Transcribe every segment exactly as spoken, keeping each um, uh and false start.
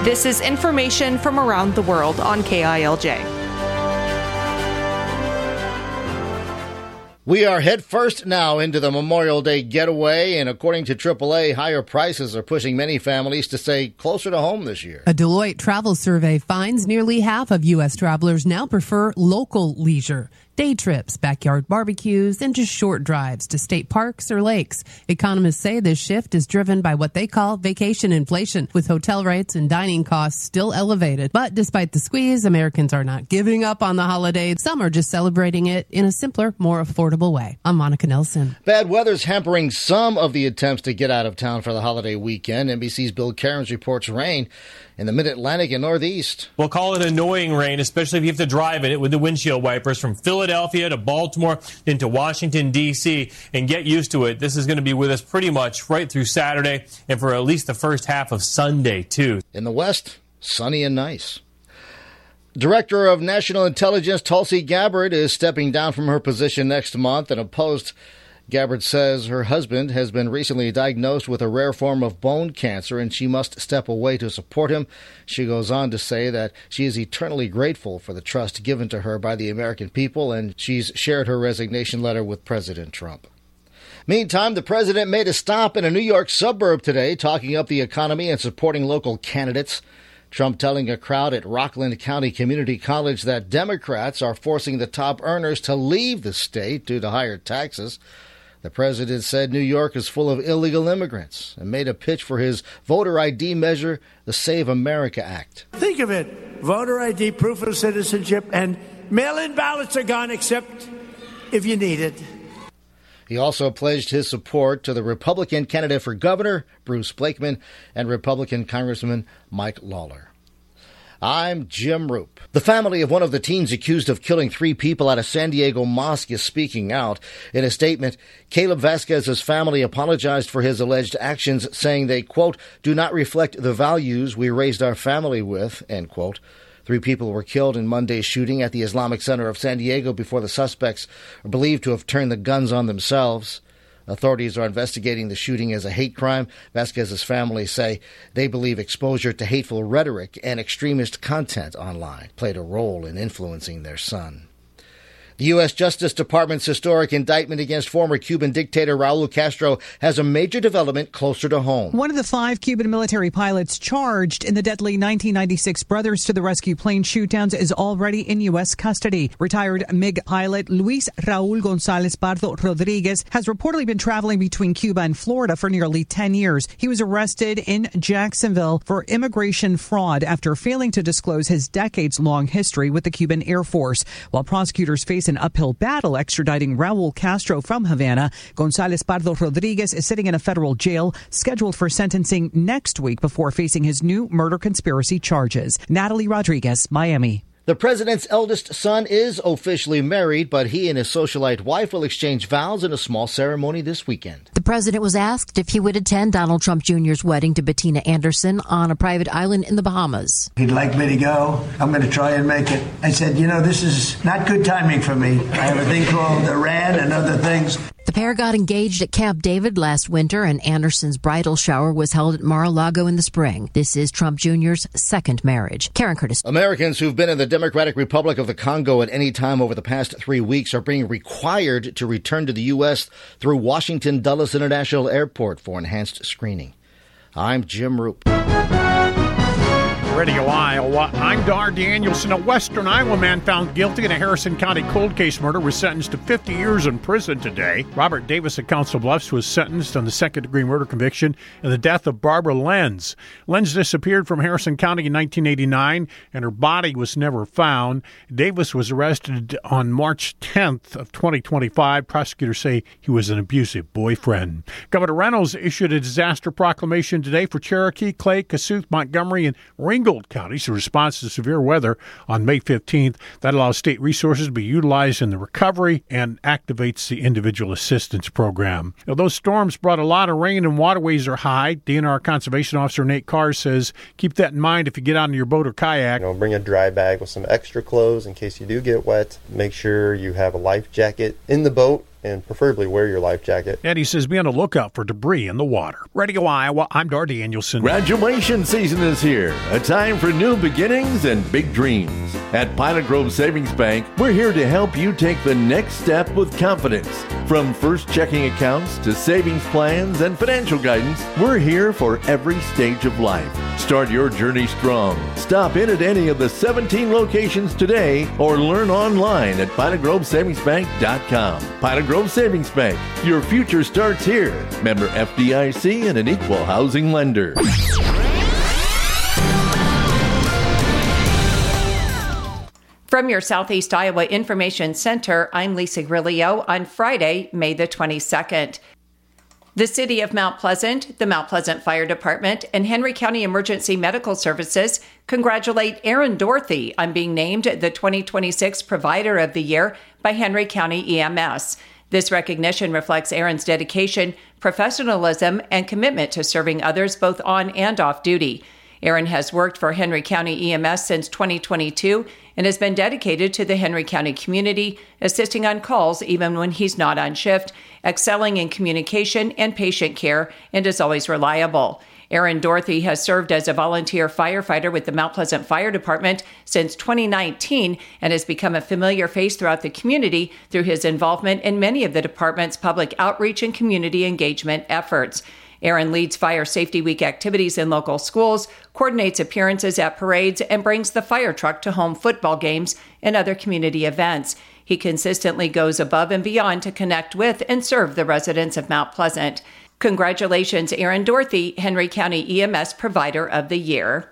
This is information from around the world on K I L J. We are head first now into the Memorial Day getaway, and according to triple A, higher prices are pushing many families to stay closer to home this year. A Deloitte travel survey finds nearly half of U S travelers now prefer local leisure. Day trips, backyard barbecues, and just short drives to state parks or lakes. Economists say this shift is driven by what they call vacation inflation, with hotel rates and dining costs still elevated. But despite the squeeze, Americans are not giving up on the holiday. Some are just celebrating it in a simpler, more affordable way. I'm Monica Nelson. Bad weather's hampering some of the attempts to get out of town for the holiday weekend. N B C's Bill Cairns reports rain in the Mid-Atlantic and Northeast. We'll call it annoying rain, especially if you have to drive in it with the windshield wipers from Philadelphia to Baltimore into Washington, D C, and get used to it. This is going to be with us pretty much right through Saturday and for at least the first half of Sunday, too. In the West, sunny and nice. Director of National Intelligence Tulsi Gabbard is stepping down from her position next month. In a post, Gabbard says her husband has been recently diagnosed with a rare form of bone cancer and she must step away to support him. She goes on to say that she is eternally grateful for the trust given to her by the American people, and she's shared her resignation letter with President Trump. Meantime, the president made a stop in a New York suburb today, talking up the economy and supporting local candidates. Trump telling a crowd at Rockland County Community College that Democrats are forcing the top earners to leave the state due to higher taxes. The president said New York is full of illegal immigrants and made a pitch for his voter I D measure, the Save America Act. Think of it. Voter I D, proof of citizenship, and mail-in ballots are gone except if you need it. He also pledged his support to the Republican candidate for governor, Bruce Blakeman, and Republican Congressman Mike Lawler. I'm Jim Roop. The family of one of the teens accused of killing three people at a San Diego mosque is speaking out. In a statement, Caleb Vasquez's family apologized for his alleged actions, saying they, quote, do not reflect the values we raised our family with, end quote. Three people were killed in Monday's shooting at the Islamic Center of San Diego before the suspects are believed to have turned the guns on themselves. Authorities are investigating the shooting as a hate crime. Vasquez's family say they believe exposure to hateful rhetoric and extremist content online played a role in influencing their son. The U S. Justice Department's historic indictment against former Cuban dictator Raul Castro has a major development closer to home. One of the five Cuban military pilots charged in the deadly nineteen ninety-six Brothers to the Rescue plane shootdowns is already in U S custody. Retired MiG pilot Luis Raul González Pardo Rodriguez has reportedly been traveling between Cuba and Florida for nearly ten years. He was arrested in Jacksonville for immigration fraud after failing to disclose his decades-long history with the Cuban Air Force. While prosecutors face an uphill battle extraditing Raul Castro from Havana, González Pardo Rodriguez is sitting in a federal jail scheduled for sentencing next week before facing his new murder conspiracy charges. Natalie Rodriguez, Miami. The president's eldest son is officially married, but he and his socialite wife will exchange vows in a small ceremony this weekend. The president was asked if he would attend Donald Trump Junior's wedding to Bettina Anderson on a private island in the Bahamas. He'd like me to go. I'm going to try and make it. I said, you know, this is not good timing for me. I have a thing called Iran and other things. The pair got engaged at Camp David last winter, and Anderson's bridal shower was held at Mar-a-Lago in the spring. This is Trump Junior's second marriage. Karen Curtis. Americans who've been in the Democratic Republic of the Congo at any time over the past three weeks are being required to return to the U S through Washington Dulles International Airport for enhanced screening. I'm Jim Roop. Radio Iowa, I'm Dar Danielson. A Western Iowa man found guilty in a Harrison County cold case murder was sentenced to fifty years in prison today. Robert Davis of Council Bluffs was sentenced on the second-degree murder conviction in the death of Barbara Lenz. Lenz disappeared from Harrison County in nineteen eighty-nine, and her body was never found. Davis was arrested on March tenth of twenty twenty-five. Prosecutors say he was an abusive boyfriend. Governor Reynolds issued a disaster proclamation today for Cherokee, Clay, Kossuth, Montgomery, and Ringgold counties in response to severe weather on May fifteenth. That allows state resources to be utilized in the recovery and activates the individual assistance program. Now, those storms brought a lot of rain and waterways are high. D N R Conservation Officer Nate Carr says keep that in mind if you get out on your boat or kayak. You know, bring a dry bag with some extra clothes in case you do get wet. Make sure you have a life jacket in the boat and preferably wear your life jacket. Eddie says be on the lookout for debris in the water. Radio Iowa, I'm Dar Danielson. Graduation season is here, a time for new beginnings and big dreams. At Pilot Grove Savings Bank, we're here to help you take the next step with confidence. From first checking accounts to savings plans and financial guidance, we're here for every stage of life. Start your journey strong. Stop in at any of the seventeen locations today or learn online at pilot grove savings bank dot com. Pilot Grove Savings Bank, your future starts here. Member F D I C and an equal housing lender. From your Southeast Iowa Information Center, I'm Lisa Grillo on Friday, May the twenty-second. The City of Mount Pleasant, the Mount Pleasant Fire Department, and Henry County Emergency Medical Services congratulate Aaron Dorothy on being named the twenty twenty-six Provider of the Year by Henry County E M S. This recognition reflects Aaron's dedication, professionalism, and commitment to serving others both on and off duty. Aaron has worked for Henry County E M S since twenty twenty-two and has been dedicated to the Henry County community, assisting on calls even when he's not on shift, excelling in communication and patient care, and is always reliable. Aaron Dorothy has served as a volunteer firefighter with the Mount Pleasant Fire Department since twenty nineteen and has become a familiar face throughout the community through his involvement in many of the department's public outreach and community engagement efforts. Aaron leads Fire Safety Week activities in local schools, coordinates appearances at parades, and brings the fire truck to home football games and other community events. He consistently goes above and beyond to connect with and serve the residents of Mount Pleasant. Congratulations, Aaron Dorothy, Henry County E M S Provider of the Year.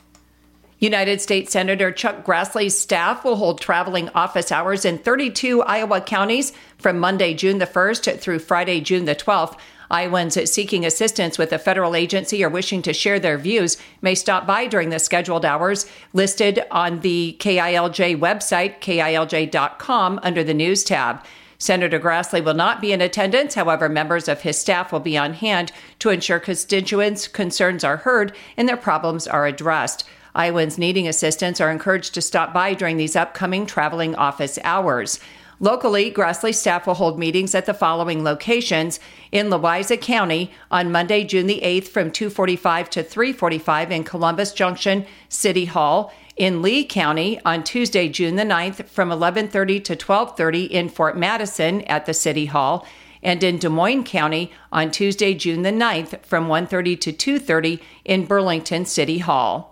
United States Senator Chuck Grassley's staff will hold traveling office hours in thirty-two Iowa counties from Monday, June the first through Friday, June the twelfth. Iowans seeking assistance with a federal agency or wishing to share their views may stop by during the scheduled hours listed on the K I L J website, K I L J dot com, under the News tab. Senator Grassley will not be in attendance. However, members of his staff will be on hand to ensure constituents' concerns are heard and their problems are addressed. Iowans needing assistance are encouraged to stop by during these upcoming traveling office hours. Locally, Grassley staff will hold meetings at the following locations: in Louisa County on Monday, June the eighth from two forty-five to three forty-five in Columbus Junction City Hall; in Lee County on Tuesday, June the ninth from eleven thirty to twelve thirty in Fort Madison at the City Hall; and in Des Moines County on Tuesday, June the ninth from one thirty to two thirty in Burlington City Hall.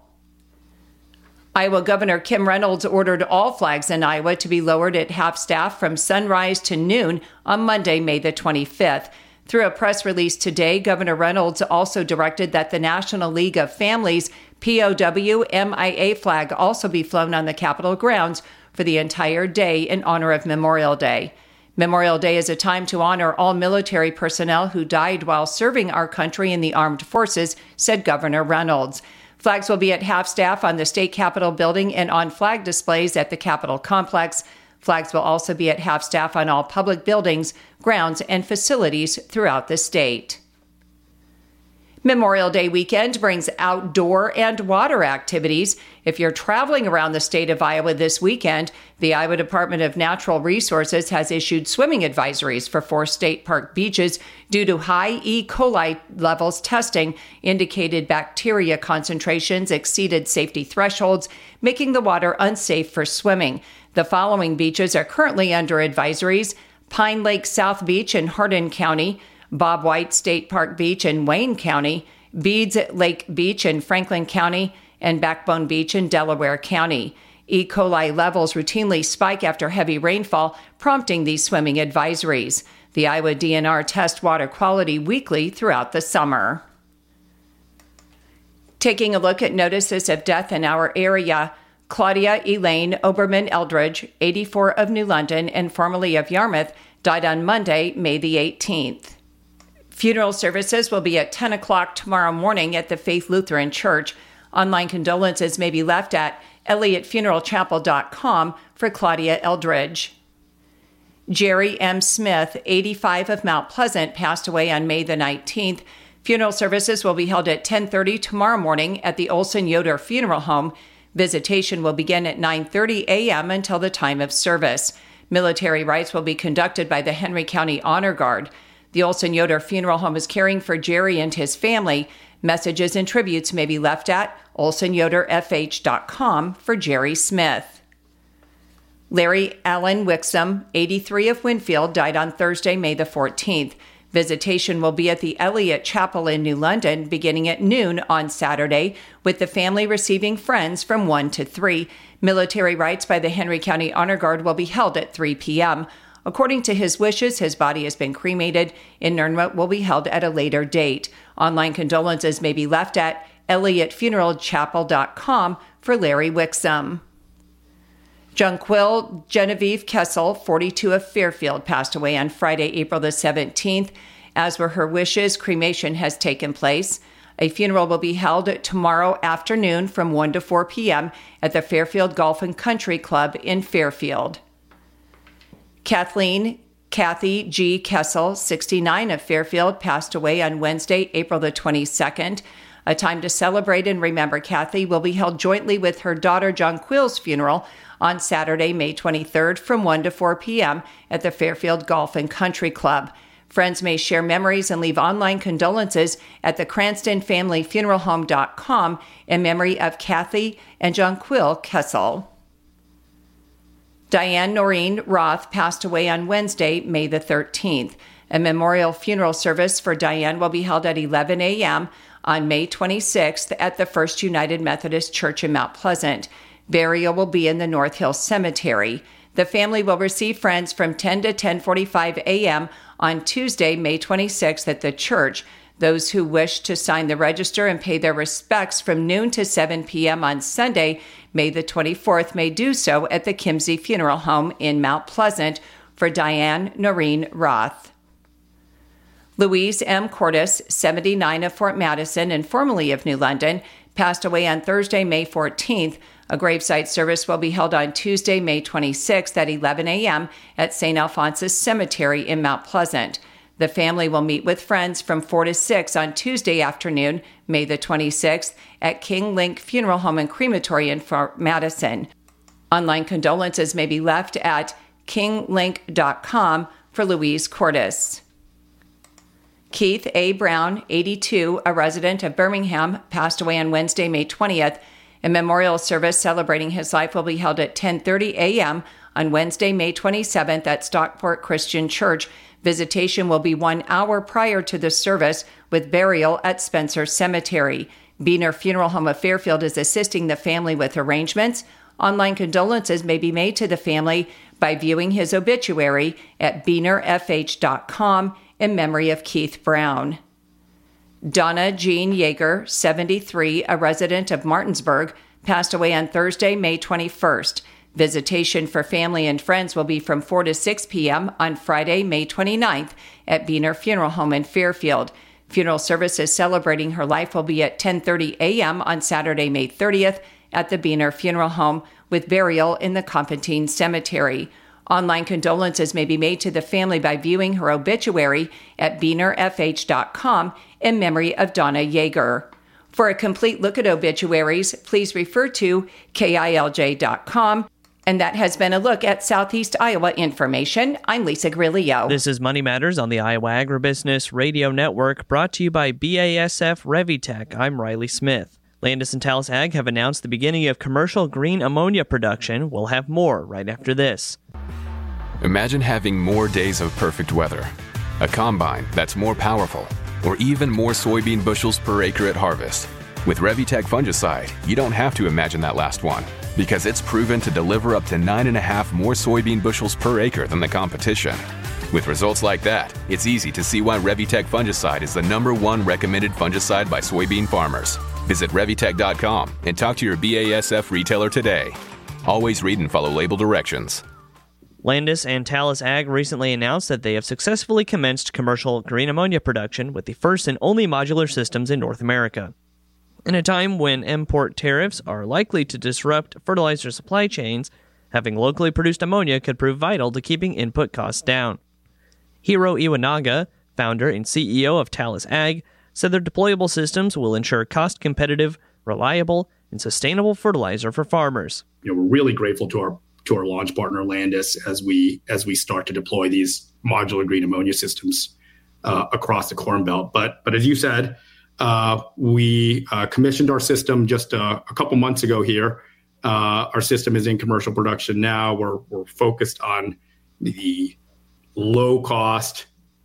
Iowa Governor Kim Reynolds ordered all flags in Iowa to be lowered at half-staff from sunrise to noon on Monday, May the twenty-fifth. Through a press release today, Governor Reynolds also directed that the National League of Families P O W M I A flag also be flown on the Capitol grounds for the entire day in honor of Memorial Day. Memorial Day is a time to honor all military personnel who died while serving our country in the armed forces, said Governor Reynolds. Flags will be at half-staff on the State Capitol building and on flag displays at the Capitol complex. Flags will also be at half-staff on all public buildings, grounds, and facilities throughout the state. Memorial Day weekend brings outdoor and water activities. If you're traveling around the state of Iowa this weekend, the Iowa Department of Natural Resources has issued swimming advisories for four state park beaches due to high E. coli levels. Testing indicated bacteria concentrations exceeded safety thresholds, making the water unsafe for swimming. The following beaches are currently under advisories: Pine Lake South Beach in Hardin County, Bob White State Park Beach in Wayne County, Beads Lake Beach in Franklin County, and Backbone Beach in Delaware County. E. coli levels routinely spike after heavy rainfall, prompting these swimming advisories. The Iowa D N R tests water quality weekly throughout the summer. Taking a look at notices of death in our area, Claudia Elaine Oberman Eldridge, eighty-four, of New London and formerly of Yarmouth, died on Monday, May the eighteenth. Funeral services will be at ten o'clock tomorrow morning at the Faith Lutheran Church. Online condolences may be left at elliott funeral chapel dot com for Claudia Eldridge. Jerry M. Smith, eighty-five, of Mount Pleasant, passed away on May the nineteenth. Funeral services will be held at ten thirty tomorrow morning at the Olson Yoder Funeral Home. Visitation will begin at nine thirty a.m. until the time of service. Military rites will be conducted by the Henry County Honor Guard. The Olson Yoder Funeral Home is caring for Jerry and his family. Messages and tributes may be left at olson yoder f h dot com for Jerry Smith. Larry Allen Wixom, eighty-three, of Winfield, died on Thursday, May the fourteenth. Visitation will be at the Elliott Chapel in New London beginning at noon on Saturday, with the family receiving friends from one to three. Military rites by the Henry County Honor Guard will be held at three p.m. According to his wishes, his body has been cremated. Interment will be held at a later date. Online condolences may be left at elliott funeral chapel dot com for Larry Wixom. Jonquil Genevieve Kessel, forty-two, of Fairfield, passed away on Friday, April the seventeenth. As were her wishes, cremation has taken place. A funeral will be held tomorrow afternoon from one to four p.m. at the Fairfield Golf and Country Club in Fairfield. Kathleen Kathy G. Kessel, sixty-nine, of Fairfield, passed away on Wednesday, April the twenty-second. A time to celebrate and remember Kathy will be held jointly with her daughter Jonquil's funeral on Saturday, May twenty-third from one to four p.m. at the Fairfield Golf and Country Club. Friends may share memories and leave online condolences at the Cranston Family Funeral Home dot com in memory of Kathy and Jonquil Kessel. Diane Noreen Roth passed away on Wednesday, May the thirteenth. A memorial funeral service for Diane will be held at eleven a.m. on May twenty-sixth at the First United Methodist Church in Mount Pleasant. Burial will be in the North Hill Cemetery. The family will receive friends from ten to ten forty-five a.m. on Tuesday, May twenty-sixth at the church. Those who wish to sign the register and pay their respects from noon to seven p.m. on Sunday, May the twenty-fourth, may do so at the Kimsey Funeral Home in Mount Pleasant for Diane Noreen Roth. Louise M. Cordes, seventy-nine, of Fort Madison and formerly of New London, passed away on Thursday, May fourteenth. A gravesite service will be held on Tuesday, May twenty-sixth at eleven a.m. at Saint Alphonsus Cemetery in Mount Pleasant. The family will meet with friends from four to six on Tuesday afternoon, May the twenty-sixth, at King Link Funeral Home and Crematory in Fort Madison. Online condolences may be left at king link dot com for Louise Cordes. Keith A. Brown, eighty-two, a resident of Birmingham, passed away on Wednesday, May twentieth. A memorial service celebrating his life will be held at ten thirty a.m. on Wednesday, May twenty-seventh at Stockport Christian Church. Visitation will be one hour prior to the service, with burial at Spencer Cemetery. Beener Funeral Home of Fairfield is assisting the family with arrangements. Online condolences may be made to the family by viewing his obituary at beener f h dot com in memory of Keith Brown. Donna Jean Yeager, seventy-three, a resident of Martinsburg, passed away on Thursday, May twenty-first. Visitation for family and friends will be from four to six p.m. on Friday, May twenty-ninth at Beener Funeral Home in Fairfield. Funeral services celebrating her life will be at ten thirty a.m. on Saturday, May thirtieth at the Beener Funeral Home, with burial in the Compantine Cemetery. Online condolences may be made to the family by viewing her obituary at beener f h dot com in memory of Donna Yeager. For a complete look at obituaries, please refer to K I L J dot com. And that has been a look at Southeast Iowa information. I'm Lisa Grillo. This is Money Matters on the Iowa Agribusiness Radio Network, brought to you by B A S F Revitech. I'm Riley Smith. Landis and Talus Ag have announced the beginning of commercial green ammonia production. We'll have more right after this. Imagine having more days of perfect weather, a combine that's more powerful, or even more soybean bushels per acre at harvest. With Revitech fungicide, you don't have to imagine that last one, because it's proven to deliver up to nine and a half more soybean bushels per acre than the competition. With results like that, it's easy to see why Revitech fungicide is the number one recommended fungicide by soybean farmers. Visit revitech dot com and talk to your B A S F retailer today. Always read and follow label directions. Landis and Talus Ag recently announced that they have successfully commenced commercial green ammonia production with the first and only modular systems in North America. In a time when import tariffs are likely to disrupt fertilizer supply chains, having locally produced ammonia could prove vital to keeping input costs down. Hiro Iwanaga, founder and C E O of Talus Ag, said their deployable systems will ensure cost-competitive, reliable, and sustainable fertilizer for farmers. You know, we're really grateful to our to our launch partner Landis as we as we start to deploy these modular green ammonia systems uh, across the Corn Belt. But but as you said, uh, we uh, commissioned our system just a, a couple months ago here. Uh, our system is in commercial production now. We're we're focused on the low cost,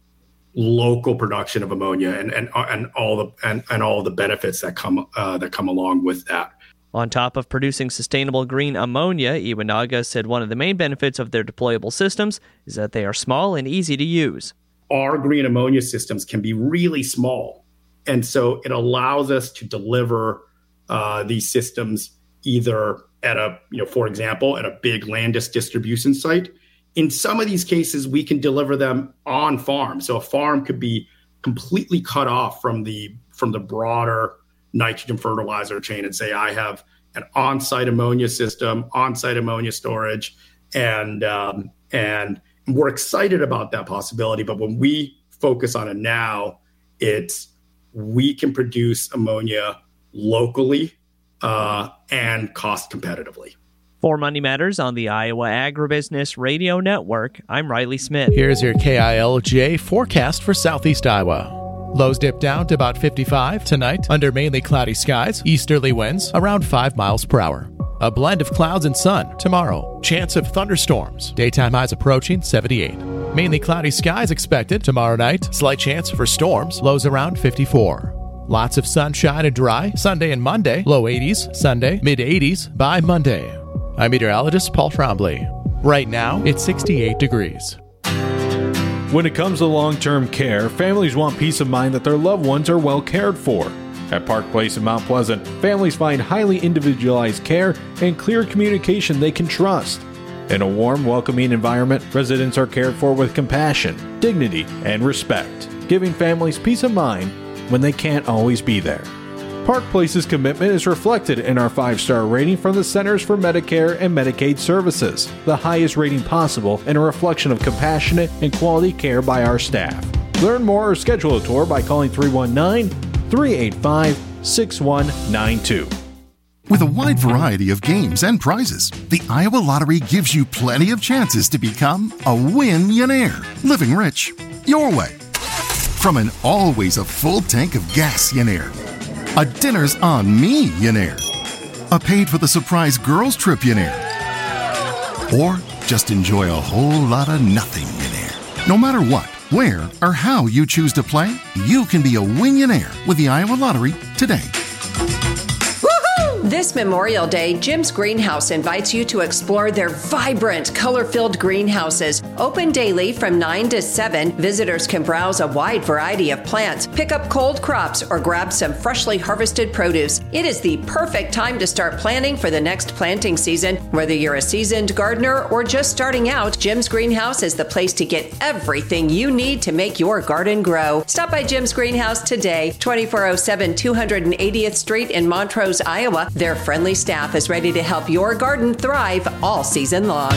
local production of ammonia and and and all the and, and all the benefits that come uh, that come along with that. On top of producing sustainable green ammonia, Iwanaga said one of the main benefits of their deployable systems is that they are small and easy to use. Our green ammonia systems can be really small, and so it allows us to deliver uh, these systems either at a, you know, for example, at a big Landis distribution site. In some of these cases, we can deliver them on farm. So a farm could be completely cut off from the from the broader nitrogen fertilizer chain and say, I have an on-site ammonia system, on-site ammonia storage, and um, and we're excited about that possibility. But when we focus on it now, it's we can produce ammonia locally uh, and cost competitively. For Money Matters on the Iowa Agribusiness Radio Network, I'm Riley Smith. Here's your K I L J forecast for Southeast Iowa. Lows dip down to about fifty-five tonight under mainly cloudy skies, easterly winds around five miles per hour. A blend of clouds and sun tomorrow. Chance of thunderstorms. Daytime highs approaching seventy-eight. Mainly cloudy skies expected tomorrow night. Slight chance for storms. Lows around fifty-four. Lots of sunshine and dry Sunday and Monday. Low eighties Sunday, mid eighties by Monday. I'm meteorologist Paul Trombley. Right now, it's sixty-eight degrees. When it comes to long-term care, families want peace of mind that their loved ones are well cared for. At Park Place in Mount Pleasant, families find highly individualized care and clear communication they can trust. In a warm, welcoming environment, residents are cared for with compassion, dignity, and respect, giving families peace of mind when they can't always be there. Park Place's commitment is reflected in our five-star rating from the Centers for Medicare and Medicaid Services, the highest rating possible and a reflection of compassionate and quality care by our staff. Learn more or schedule a tour by calling three one nine, three eight five, six one nine two. With a wide variety of games and prizes, the Iowa Lottery gives you plenty of chances to become a win-yonaire, living rich your way. From an always a full tank of gas-yonaire, a dinner's on me-yonaire, a paid for the surprise girls trip-yonaire, or just enjoy a whole lot of nothing-yonaire. No matter what, where, or how you choose to play, you can be a win-yonaire with the Iowa Lottery today. This Memorial Day, Jim's Greenhouse invites you to explore their vibrant, color-filled greenhouses. Open daily from nine to seven, visitors can browse a wide variety of plants, pick up cold crops, or grab some freshly harvested produce. It is the perfect time to start planning for the next planting season. Whether you're a seasoned gardener or just starting out, Jim's Greenhouse is the place to get everything you need to make your garden grow. Stop by Jim's Greenhouse today, twenty-four oh seven two hundred eightieth Street in Montrose, Iowa. Their friendly staff is ready to help your garden thrive all season long.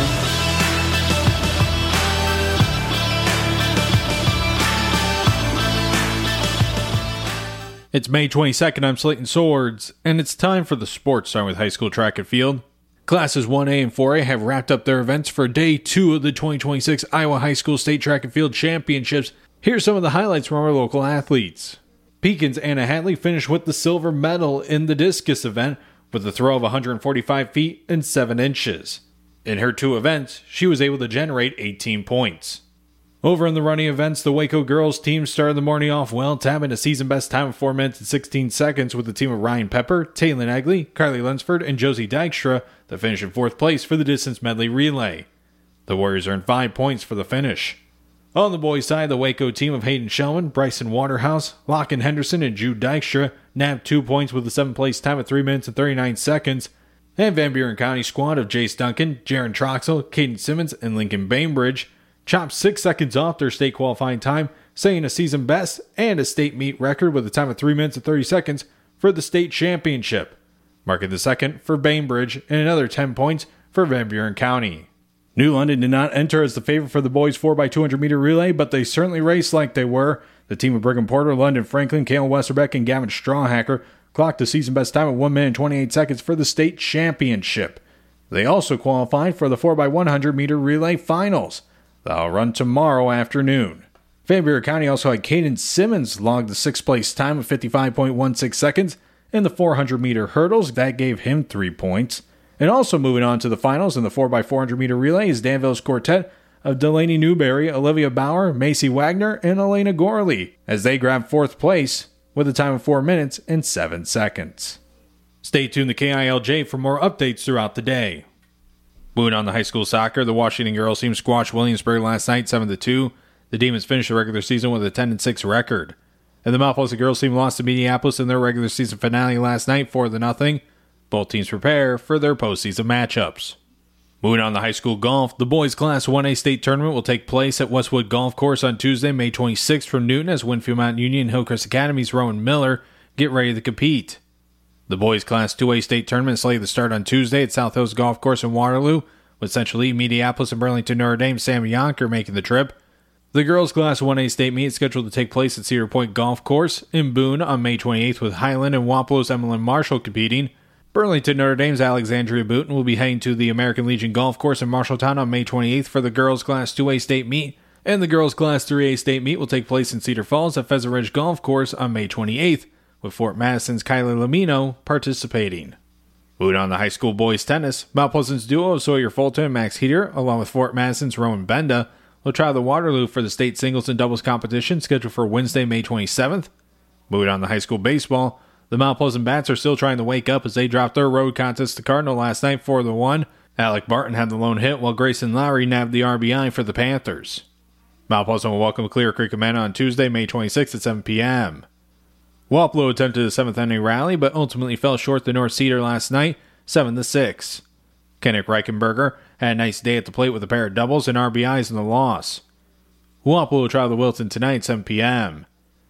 It's May twenty-second, I'm Slayton Swords, and it's time for the sports, starting with high school track and field. Classes one A and four A have wrapped up their events for day two of the twenty twenty-six Iowa High School State Track and Field Championships. Here's some of the highlights from our local athletes. Pekin's Anna Hatley finished with the silver medal in the discus event with a throw of one hundred forty-five feet and seven inches. In her two events, she was able to generate eighteen points. Over in the running events, the Waco girls team started the morning off well, tabbing a season-best time of four minutes and sixteen seconds with the team of Ryan Pepper, Taylor Nagley, Carly Lunsford, and Josie Dykstra that finished in fourth place for the distance medley relay. The Warriors earned five points for the finish. On the boys' side, the Waco team of Hayden Shellman, Bryson Waterhouse, Lachlan Henderson, and Jude Dykstra nabbed two points with a seventh-place time of three minutes and thirty-nine seconds. And Van Buren County squad of Jace Duncan, Jaron Troxel, Caden Simmons, and Lincoln Bainbridge chopped six seconds off their state qualifying time, setting a season best and a state meet record with a time of three minutes and thirty seconds for the state championship, marking the second for Bainbridge and another ten points for Van Buren County. New London did not enter as the favorite for the boys four by two hundred meter relay, but they certainly raced like they were. The team of Brigham Porter, London Franklin, Kalen Westerbeck, and Gavin Strawhacker clocked a season best time of one minute and twenty-eight seconds for the state championship. They also qualified for the four by one hundred meter relay finals. They'll run tomorrow afternoon. Fayette County also had Caden Simmons log the sixth place time of fifty-five point one six seconds in the four hundred meter hurdles. That gave him three points. And also moving on to the finals in the four by four hundred meter relay is Danville's quartet of Delaney Newberry, Olivia Bauer, Macy Wagner, and Elena Gorley, as they grab fourth place with a time of four minutes and seven seconds. Stay tuned to K I L J for more updates throughout the day. Moving on to high school soccer, the Washington girls team squashed Williamsburg last night seven to two. The Demons finished the regular season with a ten and six record. And the Mount Pleasant girls team lost to Minneapolis in their regular season finale last night four to nothing. Both teams prepare for their postseason matchups. Moving on to high school golf, the boys Class one A state tournament will take place at Westwood Golf Course on Tuesday, May twenty-sixth from Newton as Winfield Mountain Union and Hillcrest Academy's Rowan Miller get ready to compete. The boys Class two A state tournament is slated to start on Tuesday at South Hills Golf Course in Waterloo, with Central Lee, Minneapolis, and Burlington Notre Dame Sam Yonker making the trip. The girls' Class one A state meet is scheduled to take place at Cedar Point Golf Course in Boone on May twenty-eighth, with Highland and Wapalo's Emmeline Marshall competing. Burlington Notre Dame's Alexandria Booton will be heading to the American Legion Golf Course in Marshalltown on May twenty-eighth for the girls' Class two A state meet, and the girls' Class three A state meet will take place in Cedar Falls at Pheasant Ridge Golf Course on May twenty-eighth, with Fort Madison's Kylie Lamino participating. Moving on to high school boys tennis, Mount Pleasant's duo of Sawyer Fulton and Max Heater, along with Fort Madison's Rowan Benda, will travel to Waterloo for the state singles and doubles competition scheduled for Wednesday, May twenty-seventh. Moving on to high school baseball, the Mount Pleasant Bats are still trying to wake up as they dropped their road contest to Cardinal last night four to one. Alec Barton had the lone hit while Grayson Lowry nabbed the R B I for the Panthers. Mount Pleasant will welcome Clear Creek Amana on Tuesday, May twenty-sixth at seven p.m. Wapello attempted a seventh inning rally but ultimately fell short to North Cedar last night, seven to six. Kennick Reichenberger had a nice day at the plate with a pair of doubles and R B Is in the loss. Wapello will travel to Wilton tonight at seven p.m.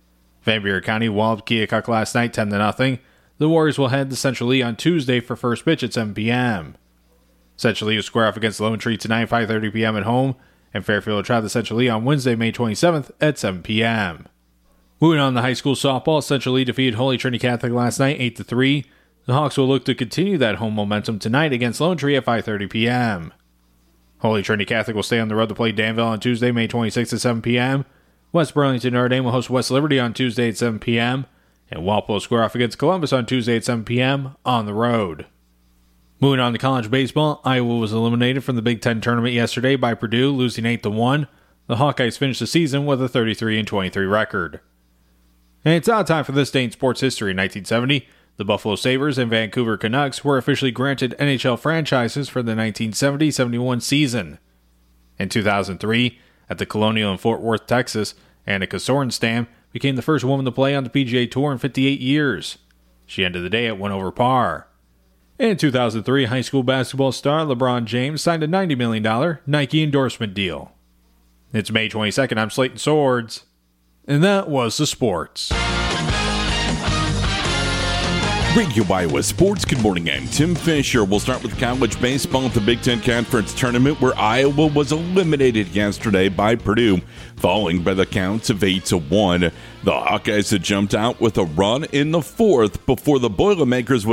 Van Buren County walloped Keokuk last night ten to nothing. The Warriors will head to Central Lee on Tuesday for first pitch at seven p.m. Central Lee will square off against Lone Tree tonight at five thirty p.m. at home, and Fairfield will travel to Central Lee on Wednesday, May twenty-seventh at seven p.m. Moving on to high school softball, Central Lee defeated Holy Trinity Catholic last night eight to three. The Hawks will look to continue that home momentum tonight against Lone Tree at five thirty p.m. Holy Trinity Catholic will stay on the road to play Danville on Tuesday, May twenty-sixth at seven p.m. West Burlington Notre Dame will host West Liberty on Tuesday at seven p.m. And Walpole will square off against Columbus on Tuesday at seven p.m. on the road. Moving on to college baseball, Iowa was eliminated from the Big Ten tournament yesterday by Purdue, losing eight to one. The Hawkeyes finished the season with a thirty-three and twenty-three record. And it's now time for this day in sports history. In nineteen seventy, the Buffalo Sabres and Vancouver Canucks were officially granted N H L franchises for the nineteen seventy seventy-one season. In two thousand three, at the Colonial in Fort Worth, Texas, Annika Sorenstam became the first woman to play on the P G A Tour in fifty-eight years. She ended the day at one over par. In two thousand three, high school basketball star LeBron James signed a ninety million dollars Nike endorsement deal. It's May twenty-second. I'm Slayton Swords. And that was the sports. Radio Iowa Sports. Good morning. I'm Tim Fisher. We'll start with college baseball at the Big Ten Conference Tournament, where Iowa was eliminated yesterday by Purdue, falling by the counts of eight to one. The Hawkeyes had jumped out with a run in the fourth before the Boilermakers would